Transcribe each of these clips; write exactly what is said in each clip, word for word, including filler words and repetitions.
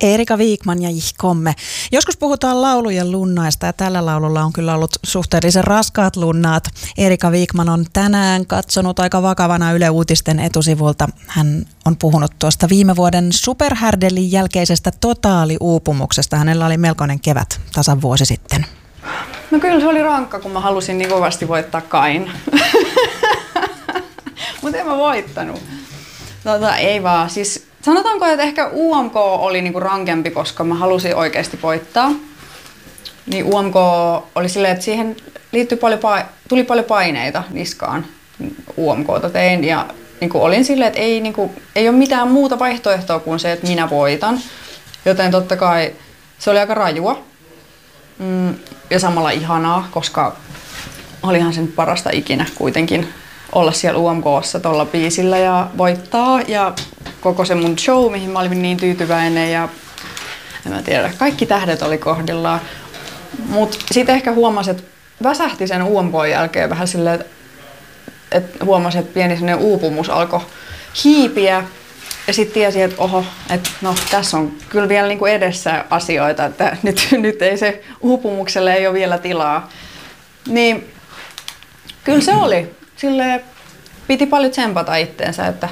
Erika Wikman ja Jihkomme. Joskus puhutaan laulujen lunnaista ja tällä laululla on kyllä ollut suhteellisen raskaat lunnaat. Erika Wikman on tänään katsonut aika vakavana Yle Uutisten etusivulta. Hän on puhunut tuosta viime vuoden superhärdelin jälkeisestä totaaliuupumuksesta. Hänellä oli melkoinen kevät tasan vuosi sitten. No kyllä se oli rankka, kun mä halusin niin kovasti voittaa Kain. Mutta en mä voittanut. Tota, ei vaan. Siis sanotaanko, että ehkä U M K oli niinku rankempi, koska mä halusin oikeasti voittaa. Niin U M K oli silleen, että siihen liittyi paljon pa- tuli paljon paineita niskaan. U M K:ta tein ja niinku olin silleen, että ei, niinku, ei ole mitään muuta vaihtoehtoa kuin se, että minä voitan. Joten totta kai se oli aika rajua mm, ja samalla ihanaa, koska olihan sen parasta ikinä kuitenkin olla siellä U M K:ssa tuolla biisillä ja voittaa. Ja koko se mun show, mihin mä olin niin tyytyväinen ja en mä tiedä, kaikki tähdet oli kohdillaan. Mut sitten ehkä huomasin, että väsähti sen U M K:n jälkeen vähän silleen, että et huomasin, että pieni sellainen uupumus alkoi hiipiä. Ja sitten tiesin, että oho, että no tässä on kyllä vielä niinku edessä asioita, että nyt, nyt ei se uupumukselle ei ole vielä tilaa. Niin kyllä se oli. Silleen piti paljon tsempata itteensä, että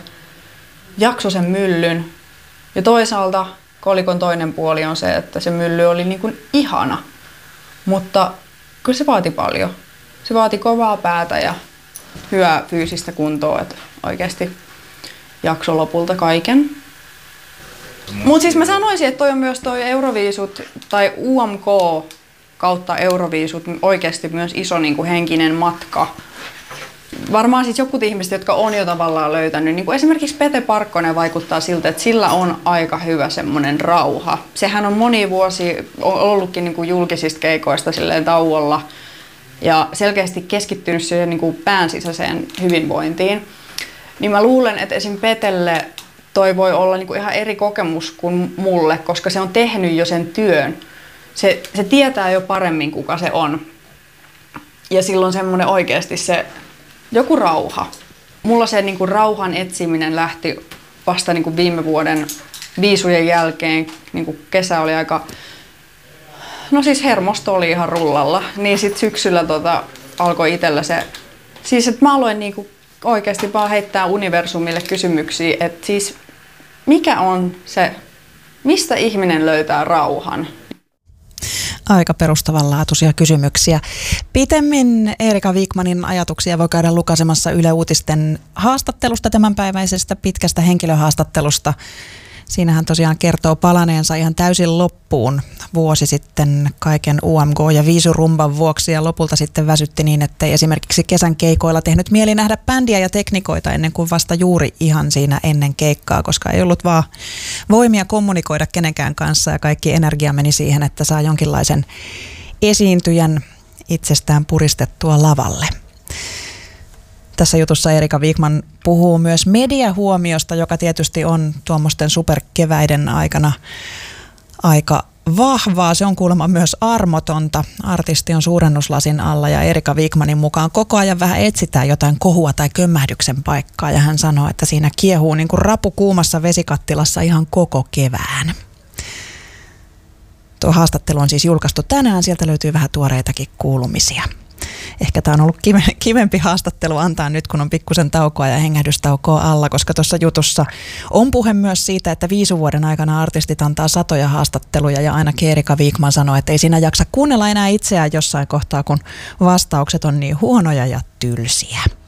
jakso sen myllyn. Ja toisaalta kolikon toinen puoli on se, että se mylly oli niin kuin ihana. Mutta kyllä se vaati paljon. Se vaati kovaa päätä ja hyvää fyysistä kuntoa, että oikeasti jakso lopulta kaiken. Mutta siis mä sanoisin, että toi on myös toi Euroviisut tai U M K kautta Euroviisut oikeasti myös iso niin kuin henkinen matka. Varmaan siis jokut ihmiset, jotka on jo tavallaan löytänyt, niin kuin esimerkiksi Pete Parkkonen vaikuttaa siltä, että sillä on aika hyvä semmoinen rauha. Sehän on moni vuosi ollutkin niin kuin julkisista keikoista silleen tauolla ja selkeästi keskittynyt siihen niin kuin pään sisäiseen hyvinvointiin. Niin mä luulen, että esim. Petelle toi voi olla niin kuin ihan eri kokemus kuin mulle, koska se on tehnyt jo sen työn. Se, se tietää jo paremmin, kuka se on. Ja silloin semmoinen oikeasti se joku rauha. Mulla se niin kuin rauhan etsiminen lähti vasta niin kuin viime vuoden viisujen jälkeen. Niin kuin kesä oli aika, no siis hermosto oli ihan rullalla. Niin sit syksyllä tota, alkoi itsellä se, siis että mä aloin niin kuin oikeasti vaan heittää universumille kysymyksiä, että siis mikä on se, mistä ihminen löytää rauhan? Aika perustavanlaatuisia kysymyksiä. Pitemmin Erika Wikmanin ajatuksia voi käydä lukaisemassa Yle Uutisten haastattelusta, tämänpäiväisestä pitkästä henkilöhaastattelusta. Siinä hän tosiaan kertoo palaneensa ihan täysin loppuun vuosi sitten kaiken U M K- ja viisurumban vuoksi ja lopulta sitten väsytti niin, ettei esimerkiksi kesän keikoilla tehnyt mieli nähdä bändiä ja teknikoita ennen kuin vasta juuri ihan siinä ennen keikkaa, koska ei ollut vaan voimia kommunikoida kenenkään kanssa ja kaikki energia meni siihen, että saa jonkinlaisen esiintyjän itsestään puristettua lavalle. Tässä jutussa Erika Wikman puhuu myös mediahuomiosta, joka tietysti on tuommoisten superkeväiden aikana aika vahvaa. Se on kuulemma myös armotonta. Artisti on suurennuslasin alla ja Erika Wikmanin mukaan koko ajan vähän etsitään jotain kohua tai kömmähdyksen paikkaa. Ja hän sanoo, että siinä kiehuu niin kuin rapu kuumassa vesikattilassa ihan koko kevään. Tuo haastattelu on siis julkaistu tänään. Sieltä löytyy vähän tuoreitakin kuulumisia. Ehkä tämä on ollut kivempi haastattelu antaa nyt, kun on pikkusen taukoa ja hengähdystaukoa alla, koska tuossa jutussa on puhe myös siitä, että viisuvuoden aikana artistit antaa satoja haastatteluja ja aina Erika Wikman sanoo, että ei siinä jaksa kuunnella enää itseään jossain kohtaa, kun vastaukset on niin huonoja ja tylsiä.